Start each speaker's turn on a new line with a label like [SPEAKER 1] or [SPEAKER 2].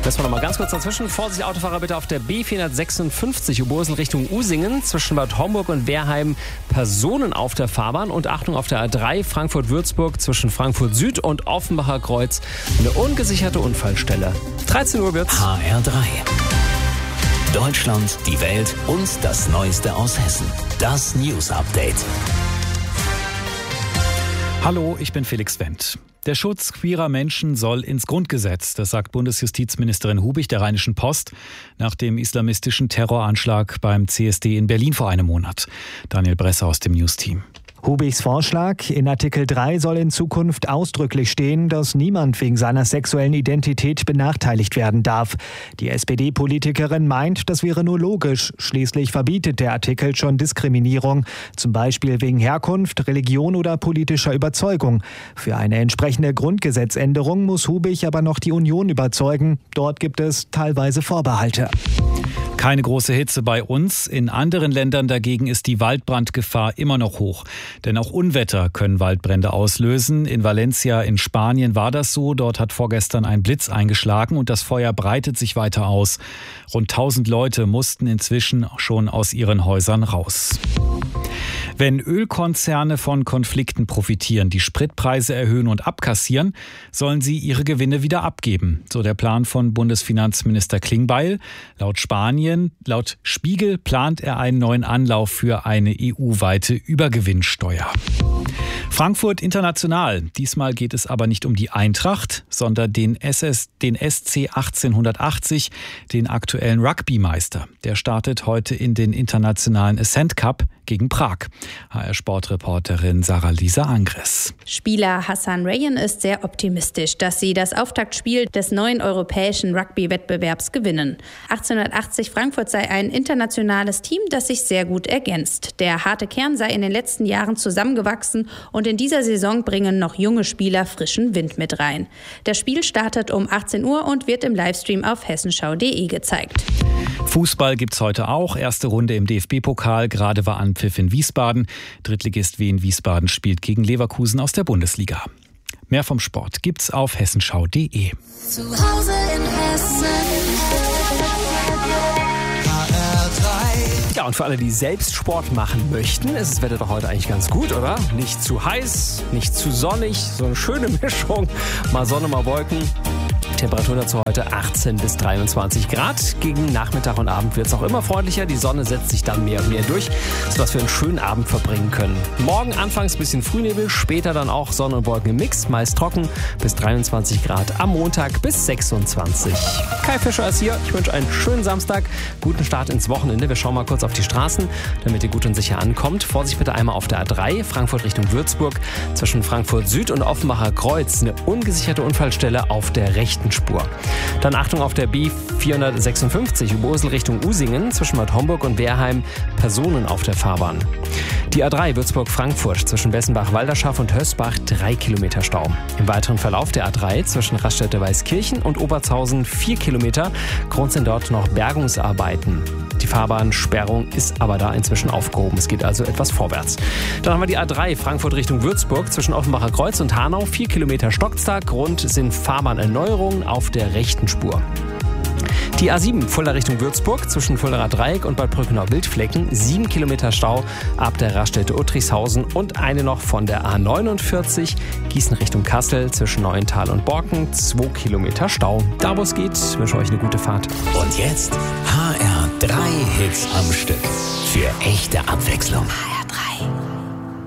[SPEAKER 1] Müssen wir noch mal ganz kurz dazwischen. Vorsicht, Autofahrer bitte auf der B456 Oberursel Richtung Usingen. Zwischen Bad Homburg und Wehrheim Personen auf der Fahrbahn. Und Achtung auf der A3 Frankfurt-Würzburg zwischen Frankfurt Süd und Offenbacher Kreuz. Eine ungesicherte Unfallstelle. 13 Uhr wird's.
[SPEAKER 2] HR3. Deutschland, die Welt und das Neueste aus Hessen. Das News Update.
[SPEAKER 3] Hallo, ich bin Felix Wendt. Der Schutz queerer Menschen soll ins Grundgesetz, das sagt Bundesjustizministerin Hubig der Rheinischen Post nach dem islamistischen Terroranschlag beim CSD in Berlin vor einem Monat. Daniel Bresser aus dem News-Team.
[SPEAKER 4] Hubigs Vorschlag: In Artikel 3 soll in Zukunft ausdrücklich stehen, dass niemand wegen seiner sexuellen Identität benachteiligt werden darf. Die SPD-Politikerin meint, das wäre nur logisch. Schließlich verbietet der Artikel schon Diskriminierung, zum Beispiel wegen Herkunft, Religion oder politischer Überzeugung. Für eine entsprechende Grundgesetzänderung muss Hubig aber noch die Union überzeugen. Dort gibt es teilweise Vorbehalte.
[SPEAKER 3] Keine große Hitze bei uns. In anderen Ländern dagegen ist die Waldbrandgefahr immer noch hoch. Denn auch Unwetter können Waldbrände auslösen. In Valencia in Spanien war das so. Dort hat vorgestern ein Blitz eingeschlagen und das Feuer breitet sich weiter aus. Rund 1000 Leute mussten inzwischen schon aus ihren Häusern raus. Wenn Ölkonzerne von Konflikten profitieren, die Spritpreise erhöhen und abkassieren, sollen sie ihre Gewinne wieder abgeben. So der Plan von Bundesfinanzminister Klingbeil. Laut Spiegel plant er einen neuen Anlauf für eine EU-weite Übergewinnsteuer. Frankfurt international. Diesmal geht es aber nicht um die Eintracht, sondern den SC 1880, den aktuellen Rugbymeister. Der startet heute in den internationalen Ascent Cup gegen Prag. HR-Sportreporterin Sarah-Lisa Angres.
[SPEAKER 5] Spieler Hassan Rayyan ist sehr optimistisch, dass sie das Auftaktspiel des neuen europäischen Rugby-Wettbewerbs gewinnen. 1880 Frankfurt sei ein internationales Team, das sich sehr gut ergänzt. Der harte Kern sei in den letzten Jahren zusammengewachsen und in dieser Saison bringen noch junge Spieler frischen Wind mit rein. Das Spiel startet um 18 Uhr und wird im Livestream auf hessenschau.de gezeigt.
[SPEAKER 3] Fußball gibt's heute auch. Erste Runde im DFB-Pokal. Gerade war Anpfiff in Wiesbaden. Drittligist Wien Wiesbaden spielt gegen Leverkusen aus der Bundesliga. Mehr vom Sport gibt's auf hessenschau.de.
[SPEAKER 6] Zu Hause in Hessen.
[SPEAKER 1] Ja, und für alle, die selbst Sport machen möchten, ist das Wetter doch heute eigentlich ganz gut, oder? Nicht zu heiß, nicht zu sonnig, so eine schöne Mischung. Mal Sonne, mal Wolken. Temperatur dazu heute 18 bis 23 Grad. Gegen Nachmittag und Abend wird es auch immer freundlicher. Die Sonne setzt sich dann mehr und mehr durch, sodass wir einen schönen Abend verbringen können. Morgen anfangs ein bisschen Frühnebel, später dann auch Sonne und Wolken im Mix, meist trocken bis 23 Grad. Am Montag bis 26. Kai Fischer ist hier. Ich wünsche einen schönen Samstag, guten Start ins Wochenende. Wir schauen mal kurz auf die Straßen, damit ihr gut und sicher ankommt. Vorsicht bitte einmal auf der A3, Frankfurt Richtung Würzburg, zwischen Frankfurt Süd und Offenbacher Kreuz. Eine ungesicherte Unfallstelle auf der rechten Spur. Dann Achtung auf der B456 Oberursel Richtung Usingen, zwischen Bad Homburg und Wehrheim Personen auf der Fahrbahn. Die A3 Würzburg-Frankfurt zwischen Bessenbach-Walderschaft und Hösbach 3 Kilometer Stau. Im weiteren Verlauf der A3 zwischen Raststätte-Weißkirchen und Obertshausen 4 Kilometer. Grund sind dort noch Bergungsarbeiten. Die Fahrbahnsperrung ist aber da inzwischen aufgehoben. Es geht also etwas vorwärts. Dann haben wir die A3 Frankfurt Richtung Würzburg zwischen Offenbacher Kreuz und Hanau. 4 Kilometer Stockster. Grund sind Fahrbahnerneuerungen auf der rechten Spur. Die A7 Fulda Richtung Würzburg zwischen Fuldaer Dreieck und Bad Brückenau-Wildflecken 7 Kilometer Stau ab der Raststätte Uttrichshausen und eine noch von der A49 Gießen Richtung Kassel zwischen Neuental und Borken 2 Kilometer Stau. Da wo es geht, wünsche euch eine gute Fahrt.
[SPEAKER 2] Und jetzt HR3 Hits am Stück. Für echte Abwechslung.